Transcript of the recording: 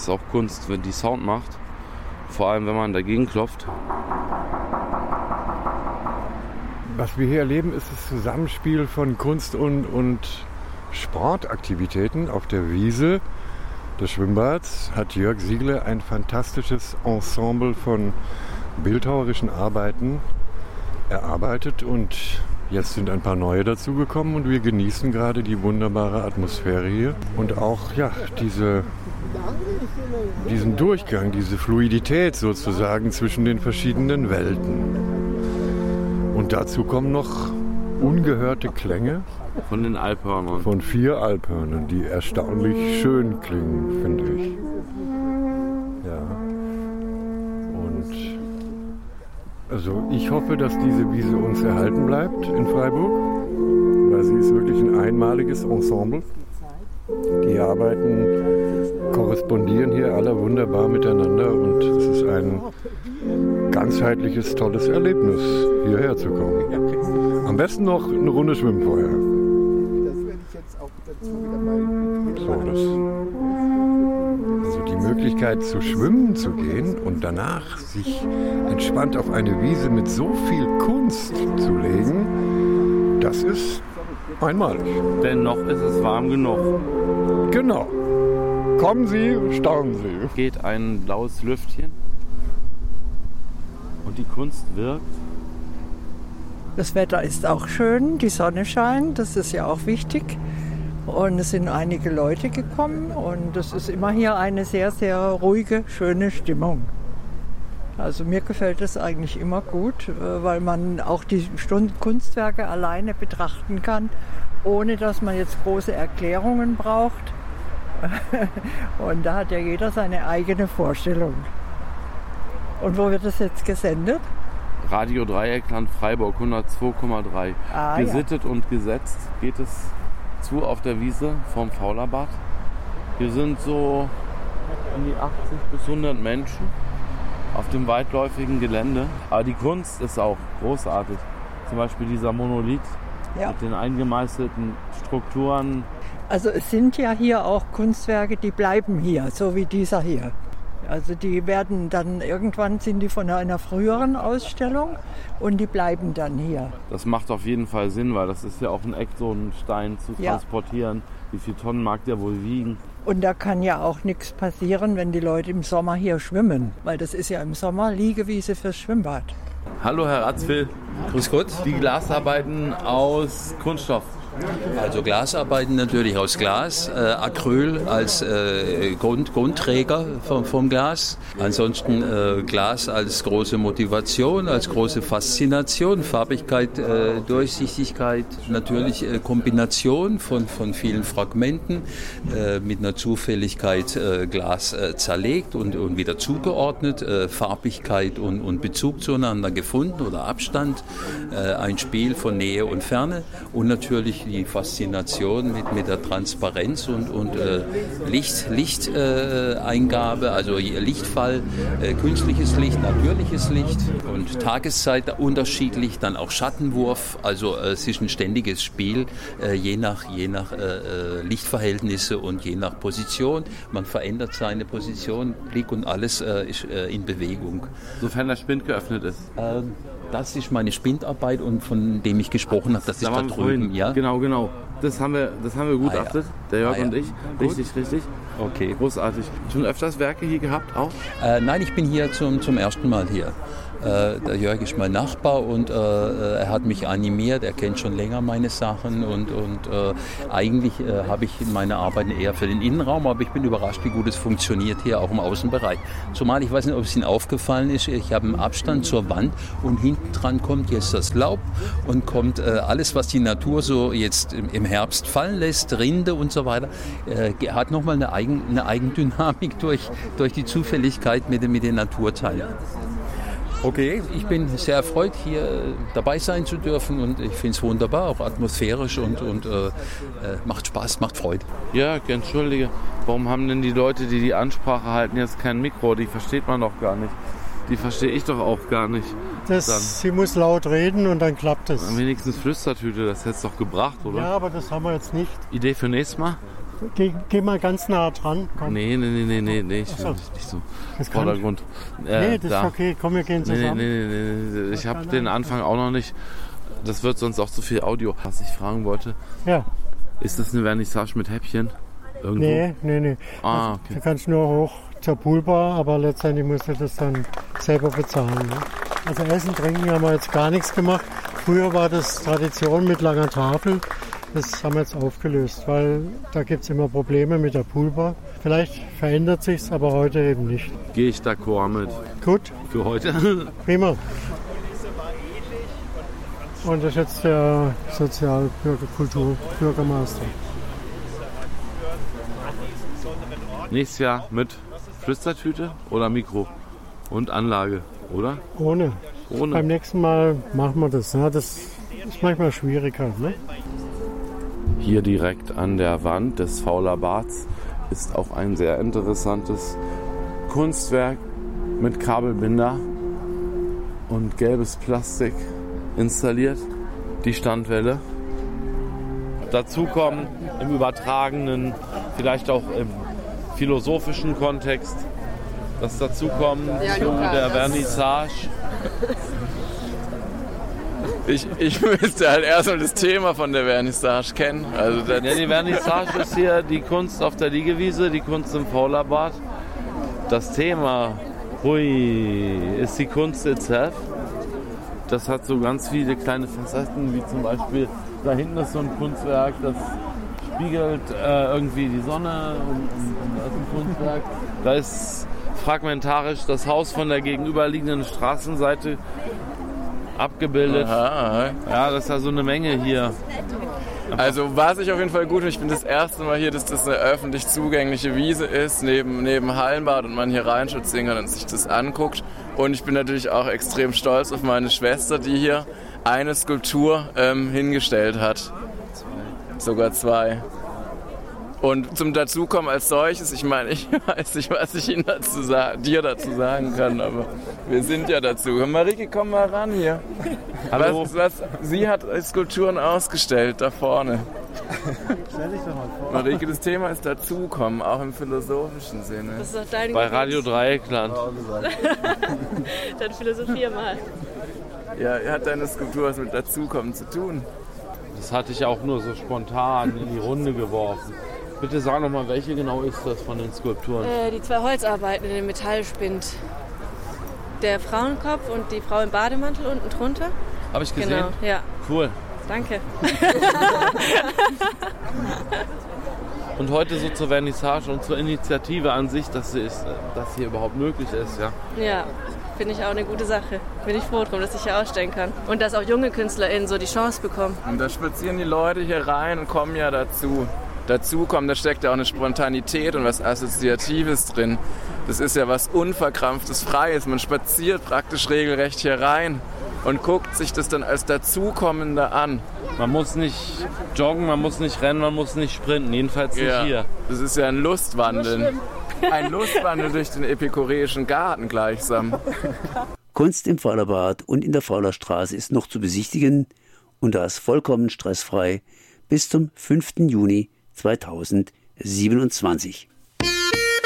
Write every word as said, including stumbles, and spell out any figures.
ist auch Kunst, wenn die Sound macht. Vor allem, wenn man dagegen klopft. Was wir hier erleben, ist das Zusammenspiel von Kunst und, und Sportaktivitäten auf der Wiese des Schwimmbads. Hat Jörg Siegle ein fantastisches Ensemble von bildhauerischen Arbeiten erarbeitet und jetzt sind ein paar neue dazugekommen und wir genießen gerade die wunderbare Atmosphäre hier und auch ja, diese, diesen Durchgang, diese Fluidität sozusagen zwischen den verschiedenen Welten. Und dazu kommen noch ungehörte Klänge von den Alphörnern. Von vier Alphörnern, die erstaunlich schön klingen, finde ich. Ja. Und also ich hoffe, dass diese Wiese uns erhalten bleibt in Freiburg, weil sie ist wirklich ein einmaliges Ensemble. Die Arbeiten korrespondieren hier alle wunderbar miteinander und es ist ein ganzheitliches, tolles Erlebnis, hierher zu kommen. Am besten noch eine Runde schwimmen vorher. So, das, also die Möglichkeit zu schwimmen zu gehen und danach sich entspannt auf eine Wiese mit so viel Kunst zu legen, das ist einmalig. Denn noch ist es warm genug. Genau. Kommen Sie, staunen Sie. Geht ein blaues Lüftchen und die Kunst wirkt. Das Wetter ist auch schön, die Sonne scheint, das ist ja auch wichtig. Und es sind einige Leute gekommen und es ist immer hier eine sehr, sehr ruhige, schöne Stimmung. Also mir gefällt es eigentlich immer gut, weil man auch die Kunstwerke alleine betrachten kann, ohne dass man jetzt große Erklärungen braucht. Und da hat ja jeder seine eigene Vorstellung. Und wo wird das jetzt gesendet? Radio Dreieckland Freiburg hundertzwei Komma drei. Ah, Gesittet ja. und gesetzt geht es zu auf der Wiese vom Faulerbad. Hier sind so um die achtzig bis hundert Menschen auf dem weitläufigen Gelände. Aber die Kunst ist auch großartig. Zum Beispiel dieser Monolith ja. mit den eingemeißelten Strukturen. Also es sind ja hier auch Kunstwerke, die bleiben hier, so wie dieser hier. Also die werden dann, irgendwann sind die von einer früheren Ausstellung und die bleiben dann hier. Das macht auf jeden Fall Sinn, weil das ist ja auch ein Eck, so einen Stein zu ja. transportieren. Wie viele Tonnen mag der wohl wiegen? Und da kann ja auch nichts passieren, wenn die Leute im Sommer hier schwimmen, weil das ist ja im Sommer Liegewiese fürs Schwimmbad. Hallo Herr Ratzfil. Grüß Gott. Die Glasarbeiten aus Kunststoff. Also Glasarbeiten natürlich aus Glas, äh, Acryl als äh, Grund, Grundträger vom, vom Glas. Ansonsten äh, Glas als große Motivation, als große Faszination, Farbigkeit, äh, Durchsichtigkeit, natürlich äh, Kombination von, von vielen Fragmenten, äh, mit einer Zufälligkeit äh, Glas äh, zerlegt und, und wieder zugeordnet, äh, Farbigkeit und, und Bezug zueinander gefunden oder Abstand, äh, ein Spiel von Nähe und Ferne und natürlich die Faszination mit, mit der Transparenz und, und äh, Licht, Lichteingabe, äh, also Lichtfall, äh, künstliches Licht, natürliches Licht und Tageszeit unterschiedlich, dann auch Schattenwurf, also äh, es ist ein ständiges Spiel, äh, je nach, je nach äh, Lichtverhältnisse und je nach Position. Man verändert seine Position, Blick und alles äh, ist äh, in Bewegung. Sofern der Spind geöffnet ist. Ähm, Das ist meine Spindarbeit und von dem ich gesprochen habe, das ist da, da drüben. Ja? Genau, genau. Das haben wir, das haben wir gut ah, ja. der Jörg ah, ja. und ich. Richtig, gut. richtig. Okay. Großartig. Schon öfters Werke hier gehabt auch? Äh, nein, ich bin hier zum, zum ersten Mal hier. Äh, der Jörg ist mein Nachbar und äh, er hat mich animiert, er kennt schon länger meine Sachen und, und äh, eigentlich äh, habe ich meine Arbeiten eher für den Innenraum, aber ich bin überrascht, wie gut es funktioniert hier auch im Außenbereich. Zumal, ich weiß nicht, ob es Ihnen aufgefallen ist, ich habe einen Abstand zur Wand und hinten dran kommt jetzt das Laub und kommt äh, alles, was die Natur so jetzt im, im Herbst fallen lässt, Rinde und so weiter, äh, hat nochmal eine, Eigen, eine Eigendynamik durch, durch die Zufälligkeit mit, mit den Naturteilen. Okay, ich bin sehr erfreut, hier dabei sein zu dürfen und ich finde es wunderbar, auch atmosphärisch und, und äh, macht Spaß, macht Freude. Ja, entschuldige, warum haben denn die Leute, die die Ansprache halten, jetzt kein Mikro? Die versteht man doch gar nicht. Die verstehe ich doch auch gar nicht. Das, sie muss laut reden und dann klappt es. Wenigstens Flüstertüte, das hätte es doch gebracht, oder? Ja, aber das haben wir jetzt nicht. Idee für nächstes Mal? Geh, geh mal ganz nah dran. Komm. Nee, nee, nee, nee, nee, nee, ich will so. nicht, nicht so. Das kann Vordergrund. Äh, nee, das da. ist okay. Komm, wir gehen zusammen. Nee, nee, nee, nee, nee. Ich habe den Anfang auch noch nicht. Das wird sonst auch zu viel Audio. Was ich fragen wollte, Ja. ist das eine Vernissage mit Häppchen? Irgendwo? Nee, nee, nee. Ah, Also, okay. du kannst nur hoch zur Poolbar, aber letztendlich musst du das dann selber bezahlen. Ne? Also Essen, Trinken haben wir jetzt gar nichts gemacht. Früher war das Tradition mit langer Tafel. Das haben wir jetzt aufgelöst, weil da gibt es immer Probleme mit der Poolbar. Vielleicht verändert sich's, aber heute eben nicht. Gehe ich d'accord mit. Gut, Für heute. prima. Und das ist jetzt der Sozialbürgerkulturbürgermeister. Nächstes Jahr mit Flüstertüte oder Mikro und Anlage, oder? Ohne. Ohne. Beim nächsten Mal machen wir das. Ne? Das ist manchmal schwieriger. Ne? Hier direkt an der Wand des Fauler Bads ist auch ein sehr interessantes Kunstwerk mit Kabelbinder und gelbes Plastik installiert. Die Standwelle. Dazu kommen im übertragenen, vielleicht auch im philosophischen Kontext, das dazukommen Ja, zu Luca, der das- Vernissage. Ich, ich müsste halt erstmal das Thema von der Vernissage kennen. Also das, Ja, die Vernissage ist hier die Kunst auf der Liegewiese, die Kunst im Faulerbad. Das Thema, hui, ist die Kunst itself. Das hat so ganz viele kleine Facetten, wie zum Beispiel, da hinten ist so ein Kunstwerk, das spiegelt äh, irgendwie die Sonne und, und, und da ist ein Kunstwerk. Da ist fragmentarisch das Haus von der gegenüberliegenden Straßenseite abgebildet. aha. Ja, das ist ja so eine Menge hier. Also was ich auf jeden Fall gut finde, ich bin das erste Mal hier, dass das eine öffentlich zugängliche Wiese ist, neben, neben Hallenbad und man hier reinspazieren kann und sich das anguckt. Und ich bin natürlich auch extrem stolz auf meine Schwester, die hier eine Skulptur ähm, hingestellt hat. Sogar zwei. Und zum Dazukommen als solches, ich meine, ich weiß nicht, was ich Ihnen dazu sagen, dir dazu sagen kann, aber wir sind ja dazu. Marike, komm mal ran hier. Hallo. Was, was, sie hat Skulpturen ausgestellt, da vorne. Stell dich doch mal vor. Marike, das Thema ist Dazukommen, auch im philosophischen Sinne. Das ist doch dein Bei Gebiet. Radio Dreieckland. Dann philosophier mal. Ja, hat deine Skulptur was mit Dazukommen zu tun? Das hatte ich auch nur so spontan in die Runde geworfen. Bitte sag noch mal, welche genau ist das von den Skulpturen? Äh, die zwei Holzarbeiten in dem Metallspind. Der Frauenkopf und die Frau im Bademantel unten drunter. Habe ich gesehen? Genau, ja. Cool. Danke. Und heute so zur Vernissage und zur Initiative an sich, dass, sie ist, dass hier überhaupt möglich ist. Ja. Ja, finde ich auch eine gute Sache. Bin ich froh drum, dass ich hier ausstellen kann. Und dass auch junge KünstlerInnen so die Chance bekommen. Und da spazieren die Leute hier rein und kommen ja dazu. Dazukommen, da steckt ja auch eine Spontanität und was Assoziatives drin. Das ist ja was Unverkrampftes, Freies. Man spaziert praktisch regelrecht hier rein und guckt sich das dann als Dazukommender an. Man muss nicht joggen, man muss nicht rennen, man muss nicht sprinten. Jedenfalls nicht Ja, hier. das ist ja ein Lustwandeln. Ein Lustwandel durch den epikureischen Garten gleichsam. Kunst im Faulerbad und in der Faulerstraße ist noch zu besichtigen und das vollkommen stressfrei bis zum fünften Juni zweitausendsiebenundzwanzig.